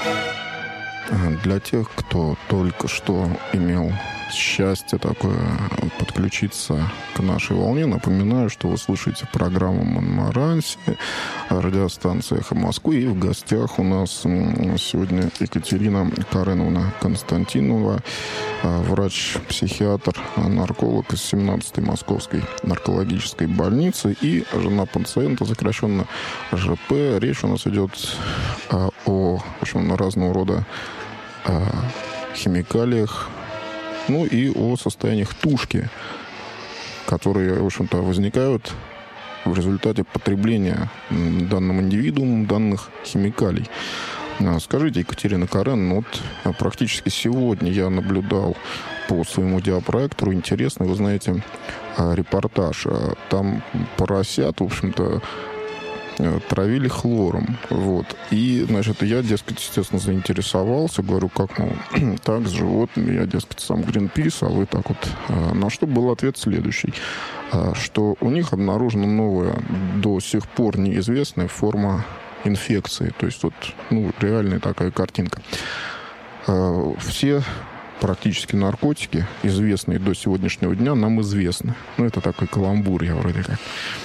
Для тех, кто только что имел счастье такое подключиться к нашей волне, напоминаю, что вы слушаете программу «Монмаранси», радиостанция «Эхо Москвы», и в гостях у нас сегодня Екатерина Кареновна Константинова, врач-психиатр, нарколог из 17-й Московской наркологической больницы и жена пациента, сокращенно ЖП. Речь у нас идет о, в общем, разного рода химикалиях, ну и о состояниях тушки, которые, в общем-то, возникают в результате потребления данным индивидуумом данных химикалий. Скажите, Екатерина Карен, вот практически сегодня я наблюдал по своему диапроектору интересный, вы знаете, репортаж. Там поросят, в общем-то, травили хлором. Вот. И, значит, я, дескать, естественно, заинтересовался. Говорю, как, так, с животными. Я, дескать, сам Greenpeace, а вы так вот. На что был ответ следующий. Что у них обнаружена новая, до сих пор неизвестная форма инфекции. То есть вот, реальная такая картинка. Все практически наркотики, известные до сегодняшнего дня, нам известны. Это такой каламбур, я вроде как.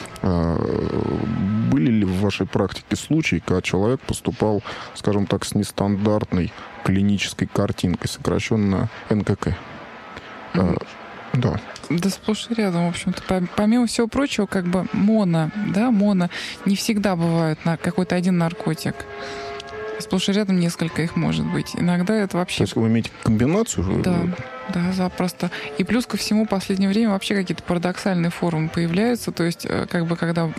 Были ли в вашей практике случаи, когда человек поступал, скажем так, с нестандартной клинической картинкой, сокращенно НКК? Да. Да сплошь и рядом, в общем-то. Помимо всего прочего, как бы моно не всегда бывает на какой-то один наркотик. Сплошь и рядом несколько их может быть. Иногда это вообще... То есть вы имеете комбинацию? Да, запросто. И плюс ко всему, в последнее время вообще какие-то парадоксальные формы появляются. То есть, как бы, когда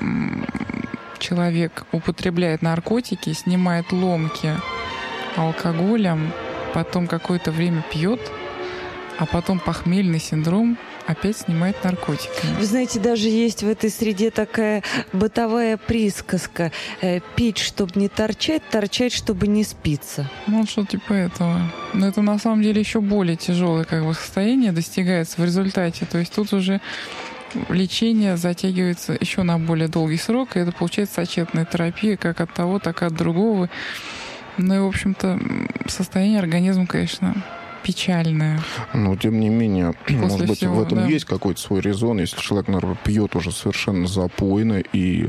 человек употребляет наркотики, снимает ломки алкоголем, потом какое-то время пьет, а потом похмельный синдром опять снимает наркотики. Вы знаете, даже есть в этой среде такая бытовая присказка: пить, чтобы не торчать, торчать, чтобы не спиться. Что типа этого. Но это на самом деле еще более тяжелое состояние достигается в результате. То есть тут уже лечение затягивается еще на более долгий срок, и это получается сочетанная терапия как от того, так и от другого. Ну и, в общем-то, состояние организма, конечно, печальная. Но, тем не менее, может быть, всего, в этом есть какой-то свой резон, если человек, наверное, пьет уже совершенно запойно, и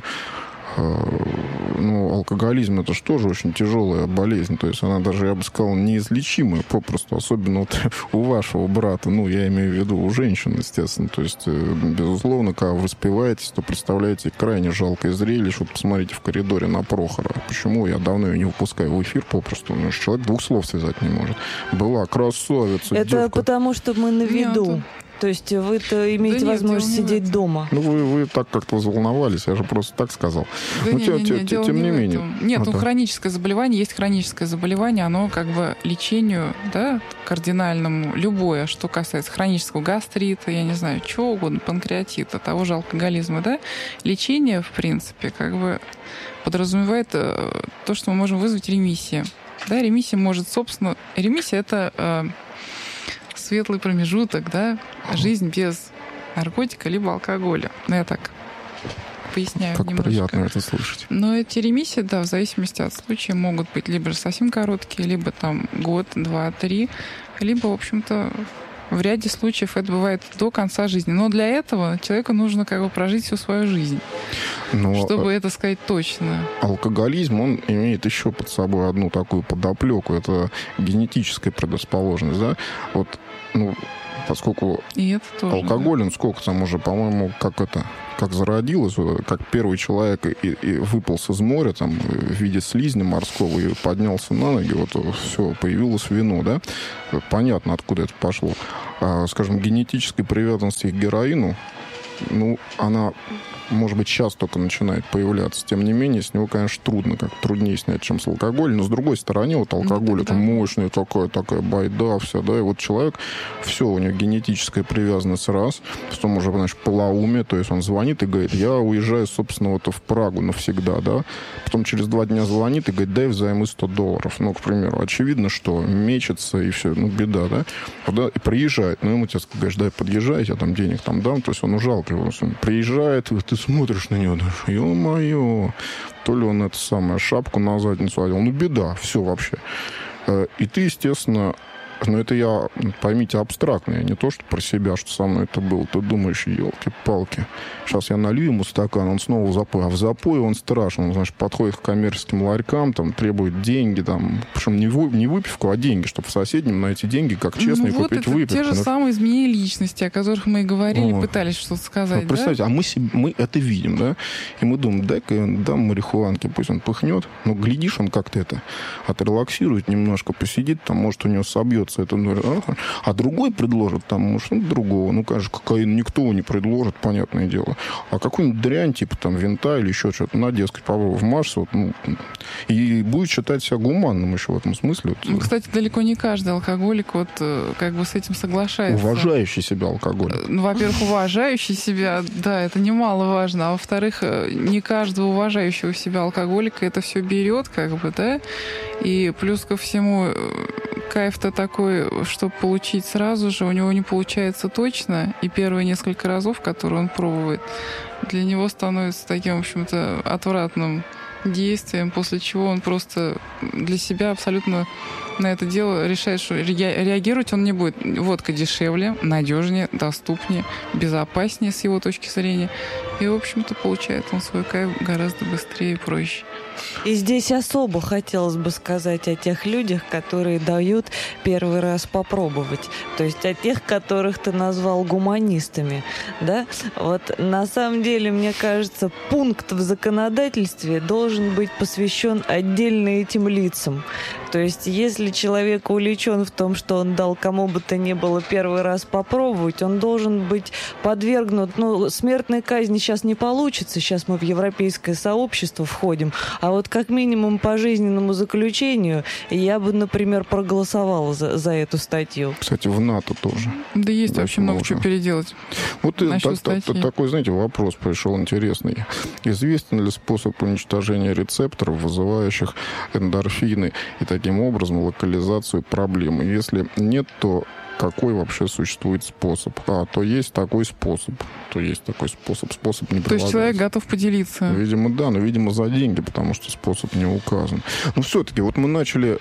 алкоголизм — это же тоже очень тяжелая болезнь, то есть она даже, я бы сказал, неизлечимая попросту, особенно вот у вашего брата, я имею в виду у женщин, естественно, то есть, безусловно, когда вы спиваетесь, то представляете крайне жалкое зрелище. Вот посмотрите в коридоре на Прохора. Почему? Я давно ее не выпускаю в эфир попросту, потому что человек 2 слов связать не может. Была красавица, это девка. Потому что мы на виду. Нет. То есть вы-то имеете возможность сидеть дома. Вы так как-то заволновались, я же просто так сказал. Да тем не менее. Нет, хроническое заболевание есть хроническое заболевание, оно как бы лечению, кардинальному, любое, что касается хронического гастрита, я не знаю, чего угодно, панкреатита, того же алкоголизма, лечение, в принципе, как бы подразумевает то, что мы можем вызвать ремиссию. Ремиссия может, собственно, ремиссия — это светлый промежуток, жизнь без наркотика либо алкоголя. Я так поясняю как немножко. Приятно это слышать. Но эти ремиссии, в зависимости от случая, могут быть либо совсем короткие, либо год, 2, 3, либо, в общем-то, в ряде случаев это бывает до конца жизни. Но для этого человеку нужно прожить всю свою жизнь, чтобы это сказать точно. Алкоголизм, он имеет еще под собой одну такую подоплеку. Это генетическая предрасположенность, поскольку и это тоже, алкоголь, он сколько там уже, по-моему, как зародилось, как первый человек и выполз из моря в виде слизня морского и поднялся на ноги, все, появилось вино, Понятно, откуда это пошло. Скажем, генетической привязанности к героину, она, может быть, сейчас только начинает появляться. Тем не менее, с него, конечно, труднее снять, чем с алкоголем. Но, с другой стороны, алкоголь это мощная такая байда вся, и вот человек, все, у него генетическая привязанность раз, потом уже, полоумие, то есть он звонит и говорит: я уезжаю, собственно, в Прагу навсегда, Потом через 2 дня звонит и говорит: дай взаймы $100. К примеру, очевидно, что мечется и все, беда, И приезжает, ему тебе говоришь: дай подъезжай, я денег дам, то есть он уже алкоголь приезжает, ты смотришь на него, думаешь, ё-моё, то ли он шапку на задницу одел. Ну, беда, все вообще. И ты, естественно, но это я, поймите, абстрактно, не то, что про себя, что со мной это было. Ты думаешь, елки-палки, сейчас я налью ему стакан, он снова запой. А в запое он страшен. Он, значит, подходит к коммерческим ларькам, там, требует деньги, там, причем не выпивку, а деньги, чтобы в соседнем на эти деньги, как честно, вот купить это выпивку. Те же самые изменения личности, о которых мы и говорили, О. пытались что-то сказать, Представьте, да? а мы это видим, да? И мы думаем, дай-ка я дам марихуанки, пусть он пыхнет. Но глядишь, он как-то это отрелаксирует немножко, посидит, там, может, у него собьется это. А другой предложит, там, может, другого. Ну, конечно, кокаин никто не предложит, понятное дело. А какую-нибудь дрянь, типа, там, винта или еще что-то, на, дескать, попробуй вмажься, вот, ну, и будет считать себя гуманным еще в этом смысле. Ну, кстати, далеко не каждый алкоголик вот как бы с этим соглашается. Уважающий себя алкоголик. Ну, во-первых, уважающий себя, да, это немаловажно. А во-вторых, не каждого уважающего себя алкоголика это все берет, как бы, да. И плюс ко всему, кайф-то такой, чтобы получить сразу же, у него не получается точно. И первые несколько разов, которые он пробует, для него становится таким, в общем-то, отвратным действием, после чего он просто для себя абсолютно на это дело решает, что реагировать он не будет. Водка дешевле, надежнее, доступнее, безопаснее с его точки зрения. И, в общем-то, получает он свой кайф гораздо быстрее и проще. И здесь особо хотелось бы сказать о тех людях, которые дают первый раз попробовать. То есть о тех, которых ты назвал гуманистами. Да? Вот на самом деле, мне кажется, пункт в законодательстве должен быть посвящен отдельно этим лицам. То есть если человек увлечен в том, что он дал кому бы то ни было первый раз попробовать, он должен быть подвергнут, ну, смертной казни сейчас не получится, сейчас мы в европейское сообщество входим, а вот как минимум по жизненному заключению я бы, например, проголосовала за эту статью. Кстати, в НАТО тоже. Да есть вообще много чего переделать. Вот такой, знаете, вопрос пришел интересный. Известен ли способ уничтожения рецепторов, вызывающих эндорфины, и таким образом локализацию проблемы? Если нет, то какой вообще существует способ? То есть такой способ. Способ не прилагается. То есть человек готов поделиться? Видимо, да, но, видимо, за деньги, потому что способ не указан. Но все-таки, вот мы начали...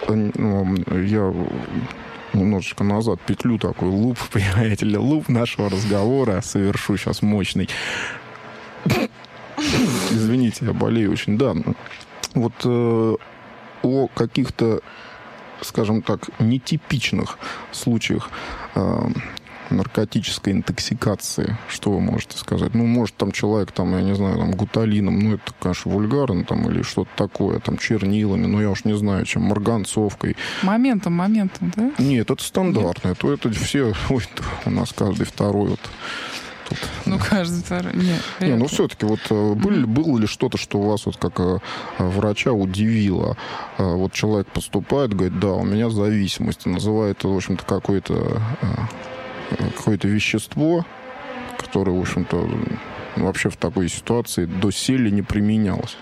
Я немножечко назад петлю такой, луп, приятели, луп нашего разговора совершу сейчас мощный. Извините, я болею очень. Да, вот о каких-то, скажем так, нетипичных случаях наркотической интоксикации, что вы можете сказать? Ну, может, там человек, там, я не знаю, там, гуталином, ну, это, конечно, вульгарно, там, или что-то такое, там, чернилами, ну, я уж не знаю, чем, марганцовкой. Моментом, да? Нет, это стандартно. Это все, у нас каждый второй вот. Тут. Ну, каждый второй. Нет, ну, все-таки, вот, было ли что-то, что у вас, вот, как врача, удивило? Вот человек поступает, говорит, да, у меня зависимость, называет, в общем-то, какое-то вещество, которое, в общем-то, вообще в такой ситуации доселе не применялось.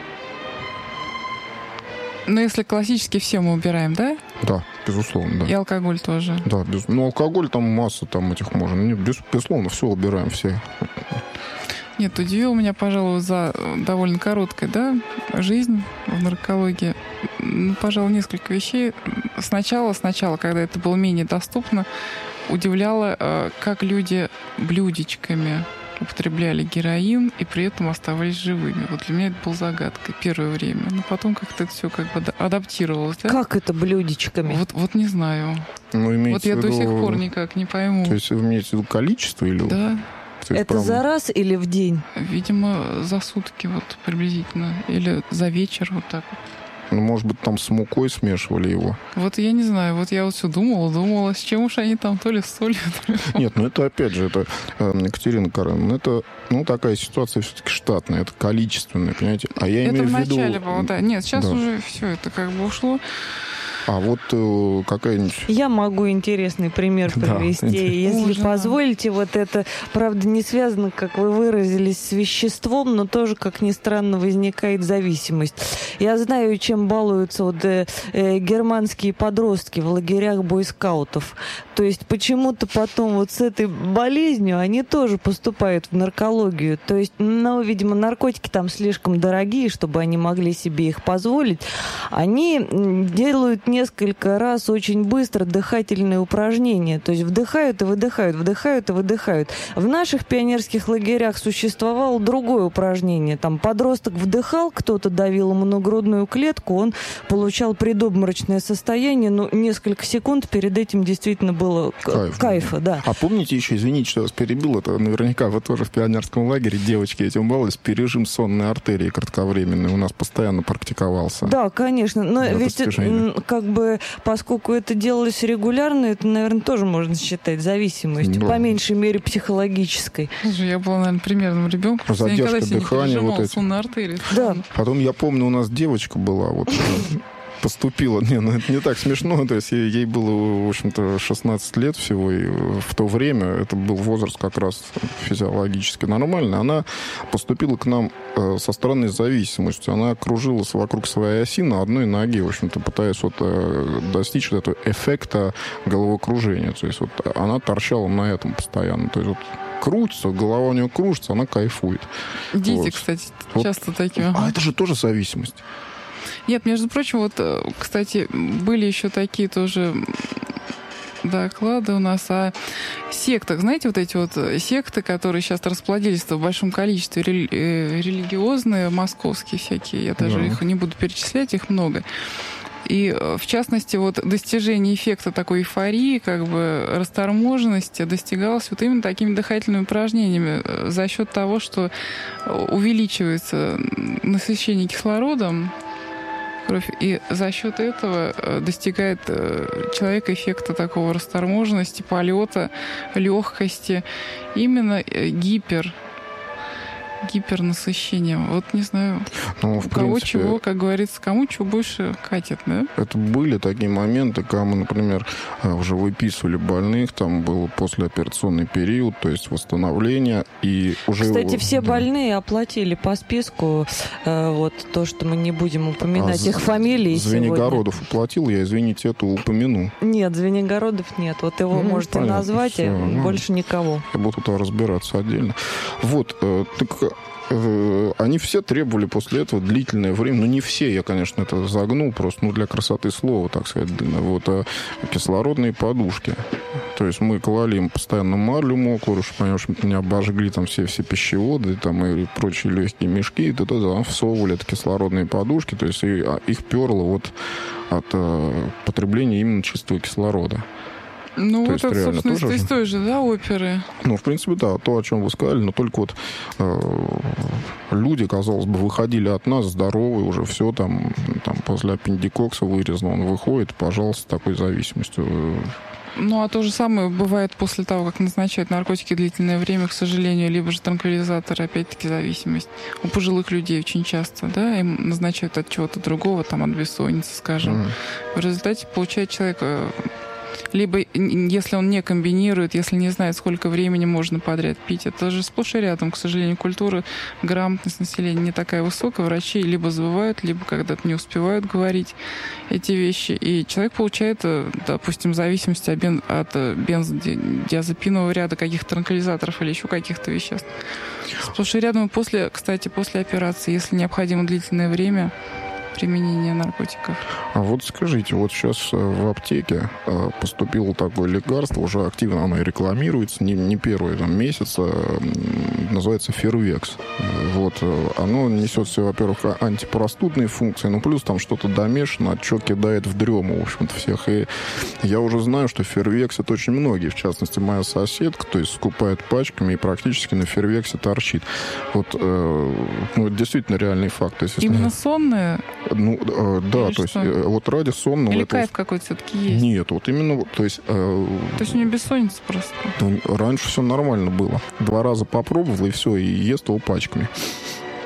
Ну, если классически все мы убираем, да? Да, безусловно, да. И алкоголь тоже. Да, ну, алкоголь, там масса там этих можно. Нет, безусловно, все убираем, все. Нет, удивил меня, пожалуй, за довольно короткая, да, жизнь в наркологии. Ну, пожалуй, несколько вещей. Сначала, когда это было менее доступно, удивляло, как люди блюдечками употребляли героин и при этом оставались живыми. Вот для меня это была загадкой первое время. Но потом как-то это все как бы адаптировалось. Да? Как это блюдечками? Вот не знаю. Ну, вот я до сих пор никак не пойму. То есть вы имеете в виду количество или... Да. Это за раз или в день? Видимо, за сутки вот приблизительно. Или за вечер вот так вот. Ну, может быть, там с мукой смешивали его. Вот я не знаю. Вот я вот все думала, с чем уж они там, то ли с солью, то ли... Нет, ну это опять же, это, Екатерина Карповна, это, ну, такая ситуация все-таки штатная, это количественная, понимаете? А я имею в виду... Это в начале было, да. Нет, сейчас уже все это как бы ушло. А вот какая-нибудь... Я могу интересный пример привести, если позволите. Вот это, правда, не связано, как вы выразились, с веществом, но тоже, как ни странно, возникает зависимость. Я знаю, чем балуются вот германские подростки в лагерях бойскаутов. То есть почему-то потом вот с этой болезнью они тоже поступают в наркологию. То есть, ну, видимо, наркотики там слишком дорогие, чтобы они могли себе их позволить. Они делают несколько раз очень быстро дыхательные упражнения. То есть вдыхают и выдыхают, вдыхают и выдыхают. В наших пионерских лагерях существовало другое упражнение. Там подросток вдыхал, кто-то давил ему на грудную клетку, он получал предобморочное состояние, но несколько секунд перед этим действительно было кайфа, да. А помните еще, извините, что я вас перебил, это наверняка вы тоже в пионерском лагере, девочки этим баловались, пережим сонной артерии кратковременный у нас постоянно практиковался. Да, конечно, но ведь как бы, поскольку это делалось регулярно, это, наверное, тоже можно считать зависимостью, по меньшей мере психологической. Я была, наверное, примерным ребенком. Задержка дыхания, вот эти. Сонной артерии. Да. Потом, я помню, у нас девочка была, вот поступила, это не так смешно, то есть ей было, в общем-то, 16 лет всего, и в то время это был возраст как раз физиологически нормальный, она поступила к нам со странной зависимостью, она кружилась вокруг своей оси на одной ноге, в общем-то, пытаясь вот достичь вот этого эффекта головокружения, то есть вот она торчала на этом постоянно, то есть вот крутится, голова у нее кружится, она кайфует. Дети, вот. Кстати, вот. Часто такие. А это же тоже зависимость. Нет, между прочим, вот, кстати, были еще такие тоже доклады у нас о сектах. Знаете, вот эти вот секты, которые сейчас расплодились в большом количестве, религиозные, московские всякие, я даже их не буду перечислять, их много. И, в частности, вот достижение эффекта такой эйфории, как бы расторможенности достигалось вот именно такими дыхательными упражнениями за счет того, что увеличивается насыщение кислородом кровь, и за счет этого достигает человек эффекта такого расторможенности, полета, легкости, именно гипернасыщением. Вот не знаю, ну, у кого чего, как говорится, кому чего больше катит, да? Это были такие моменты, когда мы, например, уже выписывали больных, там был послеоперационный период, то есть восстановление, и уже... Кстати, все больные оплатили по списку, вот то, что мы не будем упоминать их фамилии Звенигородов сегодня. Оплатил, я, извините, это упомяну. Нет, Звенигородов нет. Вот его можете понятно, назвать, все, больше никого. Я буду тут разбираться отдельно. Вот, так... Они все требовали после этого длительное время. Ну, не все, я, конечно, это загнул, просто для красоты слова, так сказать. Вот, кислородные подушки. То есть мы клали им постоянно марлю мокрую, чтобы они, в общем-то, не обожгли там все пищеводы там, и прочие легкие мешки. И тогда всовывали это кислородные подушки. То есть их перло вот от потребления именно чистого кислорода. Ну, вот это, собственно, из той же, да, оперы? Ну, в принципе, да, то, о чем вы сказали, но только вот люди, казалось бы, выходили от нас здоровые, уже все там после аппендикокса вырезано, он выходит, пожалуйста, с такой зависимостью. Ну, а то же самое бывает после того, как назначают наркотики длительное время, к сожалению, либо же транквилизаторы, опять-таки, зависимость. У пожилых людей очень часто, да, им назначают от чего-то другого, там, от бессонницы, скажем. В результате получает человек... Либо, если он не комбинирует, если не знает, сколько времени можно подряд пить, это же сплошь и рядом, к сожалению, культура, грамотность населения не такая высокая, врачи либо забывают, либо когда-то не успевают говорить эти вещи, и человек получает, допустим, зависимость от бензодиазепинового ряда, каких-то транквилизаторов или еще каких-то веществ. Сплошь и рядом, кстати, после операции, если необходимо длительное время применения наркотиков. А вот скажите, вот сейчас в аптеке поступило такое лекарство, уже активно оно и рекламируется, не первый месяц, называется Фервекс. Вот, оно несет в себе, во-первых, антипростудные функции, но плюс там что-то домешано, от чего кидает в дрему, в общем-то, всех. И я уже знаю, что Фервекс это очень многие, в частности, моя соседка, то есть скупает пачками и практически на Фервексе торчит. Вот, это действительно реальный факт. Именно сонные? Ну, да, то есть вот ради сонного... Или кайф какой-то все-таки есть? Нет, вот именно, то есть... То есть у нее бессонница просто? Ну, раньше все нормально было. 2 раза попробовал, и все, и ест его пачками.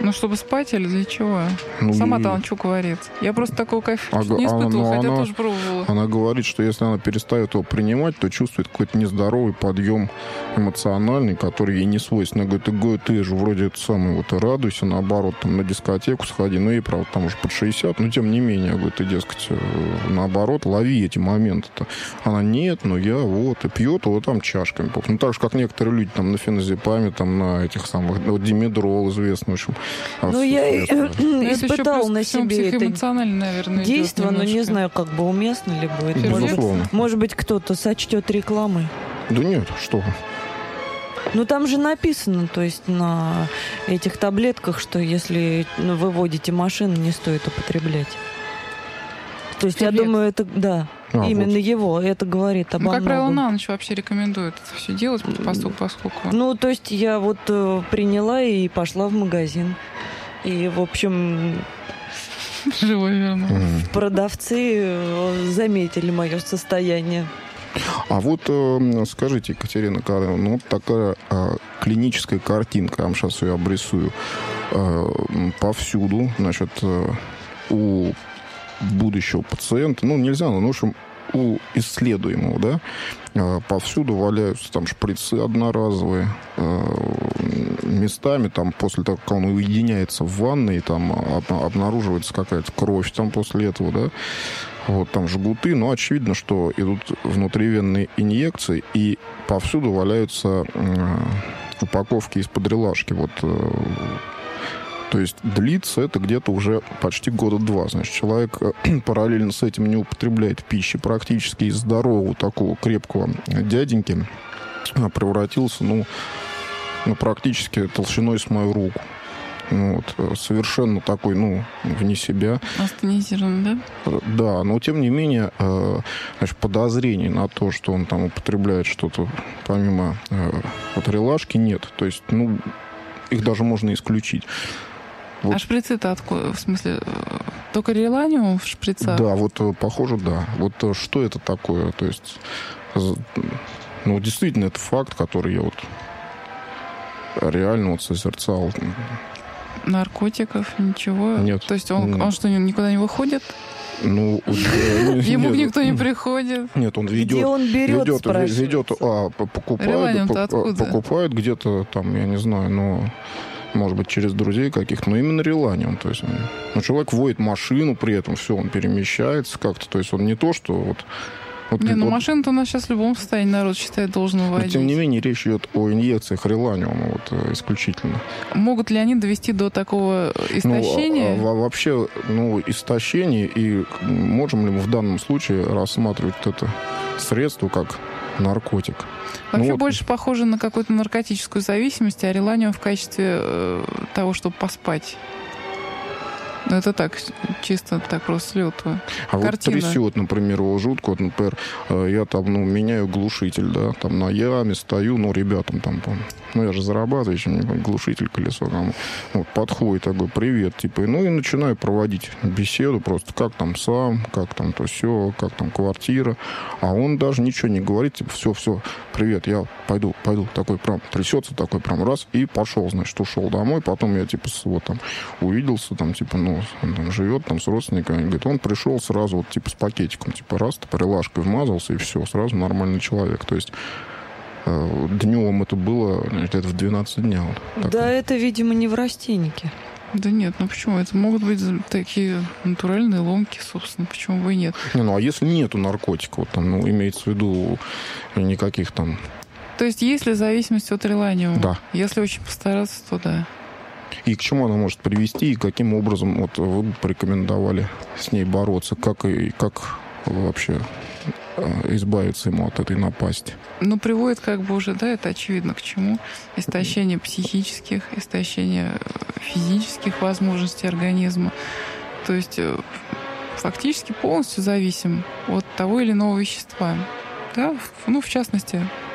Ну, чтобы спать или для чего? Ну, Сама-то она что говорит? Я просто такого кайфа не испытывала, хотя тоже пробовала. Она говорит, что если она перестает его принимать, то чувствует какой-то нездоровый подъем эмоциональный, который ей не свойственен. Она говорит, ты же вроде это самое, вот радуйся, наоборот, там на дискотеку сходи. Ну, ей, правда, там уже под 60, но тем не менее, говорит, ты, дескать, наоборот, лови эти моменты-то. Она, нет, ну я вот, и пьет его там чашками. Ну, так же, как некоторые люди там на феназепаме, там на этих самых, вот димедрол известный, в общем. Ну, я испытал на себе это действие, но не знаю, как бы уместно ли будет. Может быть, кто-то сочтет рекламой. Да нет, что вы. Ну, там же написано, то есть на этих таблетках, что если вы водите машину, не стоит употреблять. То есть, я думаю, это, да, именно вот. Его, это говорит обо многом. Как правило, на ночь вообще рекомендуют это все делать, поскольку... Ну, то есть, я вот приняла и пошла в магазин. И, в общем... Живой верно. Продавцы заметили мое состояние. А вот скажите, Екатерина Карповна, ну, вот такая клиническая картинка, я вам сейчас ее обрисую. Повсюду, значит, у будущего пациента, ну, нельзя, но, в общем, у исследуемого, да, повсюду валяются там шприцы одноразовые, местами там после того, как он уединяется в ванной, там обнаруживается какая-то кровь там после этого, да, вот там жгуты, но очевидно, что идут внутривенные инъекции, и повсюду валяются упаковки из-под релашки, вот. То есть длится это где-то уже почти года 2. Значит, человек параллельно с этим не употребляет пищи. Практически из здорового такого крепкого дяденьки превратился, ну практически толщиной с мою руку. Вот, совершенно такой, ну, вне себя. Астенизированный, да? Да, но тем не менее, значит, подозрений на то, что он там употребляет что-то помимо вот релашки, нет. То есть, ну, их даже можно исключить. Вот. А шприцы-то откуда? В смысле, только реланиум в шприцах? Да, вот похоже, да. Вот что это такое? То есть, ну, действительно, это факт, который я вот реально вот созерцал. Наркотиков? Ничего? Нет. То есть он что, никуда не выходит? Ну, ему никто не приходит. Нет, он ведет. Где он берет, покупает где-то там, я не знаю, но может быть через друзей каких-то, но именно реланиум. То есть, человек водит машину, при этом все, он перемещается как-то. То есть он не то, что вот. Не, ну машину-то у нас сейчас в любом состоянии народ считает должен водить. Но, тем не менее, речь идет о инъекциях реланиума вот, исключительно. Могут ли они довести до такого истощения? Вообще, истощение, и можем ли мы в данном случае рассматривать это средство как наркотик? Вообще больше похоже на какую-то наркотическую зависимость, а реланиум в качестве того, чтобы поспать. Ну, это так, чисто так просто с лету. А картина. Вот трясет, например, его жутко. Вот, например, я там, меняю глушитель, да, там на яме стою, ребятам там, я же зарабатываю, еще мне глушитель, колесо, там, вот, подходит такой, привет, типа, и начинаю проводить беседу просто, как там сам, как там то все, как там квартира, а он даже ничего не говорит, типа, все, привет, я пойду, такой прям трясется, такой прям раз, и пошел, значит, ушел домой, потом я, типа, вот там увиделся, там, типа, он там живет там с родственниками, говорит, он пришел сразу вот типа с пакетиком, типа раз, релашкой вмазался, и все, сразу нормальный человек. То есть днем это было где-то в 12 дня. Вот, да, это, видимо, не в растенике. Да нет, почему? Это могут быть такие натуральные ломки, собственно, почему бы и нет. А если нету наркотиков, вот, там, имеется в виду никаких там... То есть есть ли зависимость от реланиума? Да. Если очень постараться, то да. И к чему она может привести, и каким образом вот вы бы порекомендовали с ней бороться, как вообще избавиться ему от этой напасти? Приводит уже, да, это очевидно к чему. Истощение психических, истощение физических возможностей организма. То есть фактически полностью зависим от того или иного вещества. Да? В частности,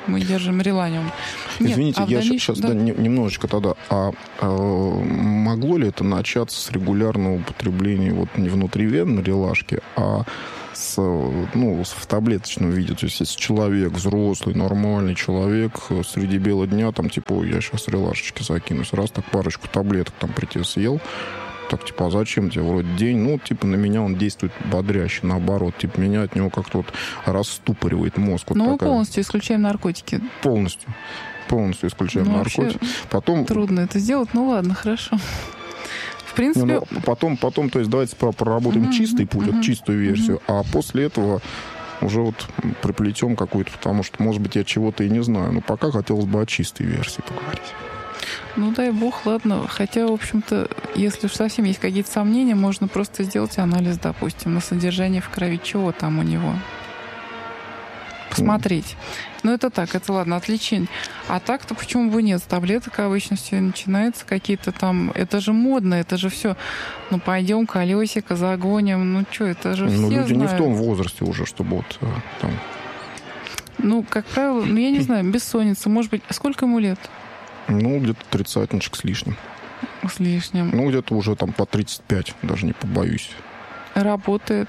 мы держим реланиум. Извините, я сейчас немножечко тогда. Могло ли это начаться с регулярного употребления вот не внутривенной релашки, а в таблеточном виде? То есть, если человек взрослый, нормальный человек, среди бела дня, там, типа, я сейчас релашечки закинусь, раз так парочку таблеток там прийти съел, так, типа, а зачем тебе вроде день? Ну, типа, на меня он действует бодряще, наоборот. Типа, меня от него как-то вот расступоривает мозг. Вот мы полностью исключаем наркотики. Полностью исключаем наркотики. Потом... Трудно это сделать, ну ладно, хорошо. В принципе... Потом, то есть, давайте проработаем чистый путь, чистую версию, а после этого уже вот приплетем какую-то, потому что, может быть, я чего-то и не знаю. Но пока хотелось бы о чистой версии поговорить. Ну, дай бог, ладно. Хотя, в общем-то, если уж совсем есть какие-то сомнения, можно просто сделать анализ, допустим, на содержание в крови, чего там у него. Посмотреть. Ну, это так, это ладно, от лечения. А так-то почему бы нет? С таблеток обычно все начинается, какие-то там... Это же модно, это же все... Ну, пойдем, колесико загоним. Ну, что, это же все люди знают. Не в том возрасте уже, чтобы вот там... Ну, как правило, я не знаю, бессонница. Может быть, сколько ему лет? Ну, где-то 30-ничек с лишним. С лишним. Ну, где-то уже там по 35, даже не побоюсь. Работает?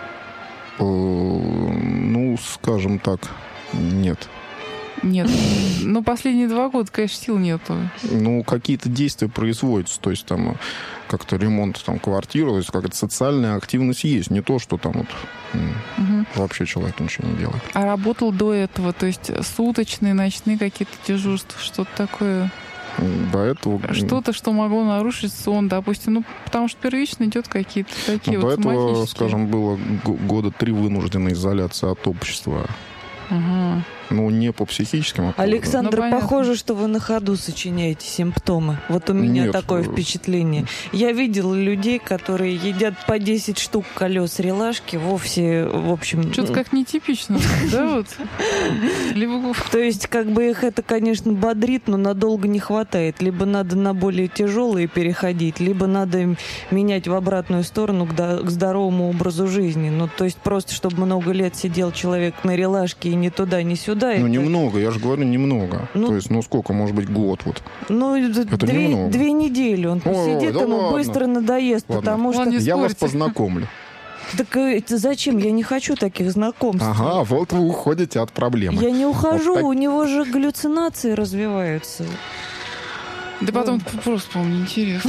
Ну, скажем так, нет. Нет. Ну, последние 2 года, конечно, сил нету. Ну, какие-то действия производятся. То есть там как-то ремонт там, квартиры, то есть какая-то социальная активность есть. Не то, что там вот вообще человек ничего не делает. А работал до этого? То есть суточные, ночные какие-то дежурства, что-то такое? До этого... Что-то, что могло нарушить сон, допустим. Ну, потому что первично идет какие-то такие до вот этого, скажем, было 3 года вынужденной изоляции от общества. Ага. Ну, не по психическим, а Александр, похоже, что вы на ходу сочиняете симптомы. Вот у меня такое впечатление. Я видела людей, которые едят по 10 штук колес релашки, вовсе, в общем... Что-то как нетипично, да, вот? То есть, как бы их это, конечно, бодрит, но надолго не хватает. Либо надо на более тяжелые переходить, либо надо менять в обратную сторону к здоровому образу жизни. Ну, то есть, просто, чтобы много лет сидел человек на релашке и ни туда, ни сюда. Ну, немного, я же говорю, немного. То есть, сколько, может быть, год вот. Ну, это 2 недели он посидит, ему быстро надоест, потому что... Я вас познакомлю. Так это зачем? Я не хочу таких знакомств. Ага, вот вы уходите от проблемы. Я не ухожу, у него же галлюцинации развиваются. Да потом просто, по-моему, неинтересно.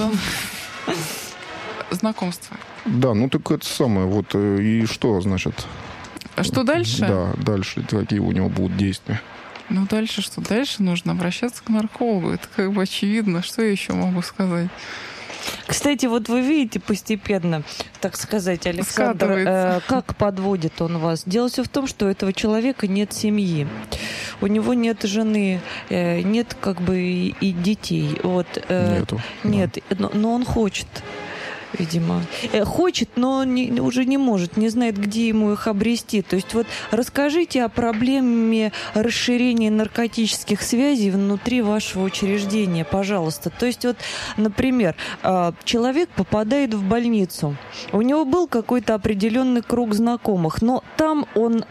Знакомство. Да, ну так это самое, вот, и что, значит... А что дальше? Да, дальше какие у него будут действия. Ну, дальше что? Дальше нужно обращаться к наркологу. Это как бы очевидно. Что я еще могу сказать? Кстати, вот вы видите постепенно, так сказать, Александр, как подводит он вас. Дело все в том, что у этого человека нет семьи. У него нет жены, нет как бы и детей. Вот, Нету. Нет, да. но он хочет. Видимо. Хочет, но уже не может, не знает, где ему их обрести. То есть вот расскажите о проблеме расширения наркотических связей внутри вашего учреждения, пожалуйста. То есть вот, например, человек попадает в больницу, у него был какой-то определенный круг знакомых, но там он...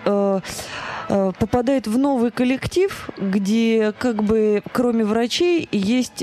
попадает в новый коллектив, где как бы кроме врачей есть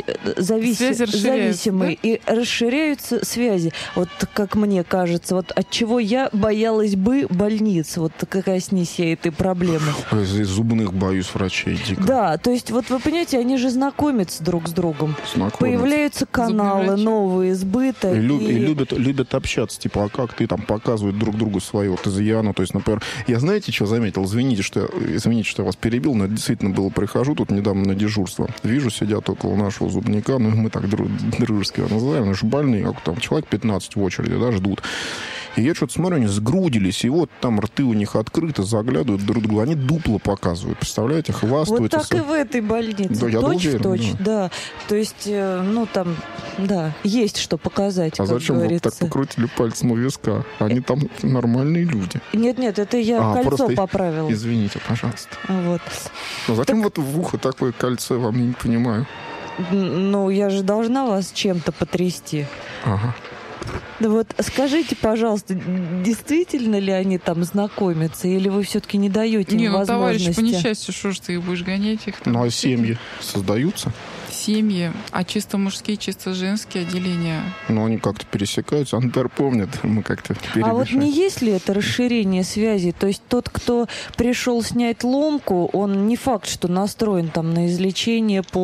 зависимые, да? И расширяются связи. Вот как мне кажется, вот от чего я боялась бы больниц, вот какая снись я этой проблемы. Из зубных боюсь врачей дико. Да, то есть вот вы понимаете, они же знакомятся друг с другом. Появляются каналы новые, сбыта. И любят общаться, типа, а как ты там показывают друг другу свою вот изъяну. То есть, например, я знаете, что заметил? Извините, что я вас перебил, но действительно было, прихожу тут недавно на дежурство. Вижу, сидят около нашего зубника, ну, мы так дружески его называем, наши больные, как там, человек 15 в очереди, да, ждут. И я что-то смотрю, они сгрудились, и вот там рты у них открыты, заглядывают друг другу, они дупло показывают, представляете, хвастаются. Вот так и в этой больнице. Да, я уверен, да. То есть, ну, там, да, есть что показать, а зачем вы так покрутили пальцем у виска? Они там нормальные люди. Нет, это я кольцо поправила. Извините, пожалуйста. Вот. Ну, зачем вот в ухо такое кольцо, вам не понимаю. Ну, я же должна вас чем-то потрясти. Ага. Да вот скажите, пожалуйста, действительно ли они там знакомятся, или вы все-таки не даете им возможности? Товарищи, по несчастью, что ж ты их будешь гонять? Их там Ну, а семьи создаются? семьи, а чисто мужские, чисто женские отделения. Но они как-то пересекаются. Антар помнит, мы как-то перемешаем. А вот не есть ли это расширение связи? То есть тот, кто пришел снять ломку, он не факт, что настроен там на излечение по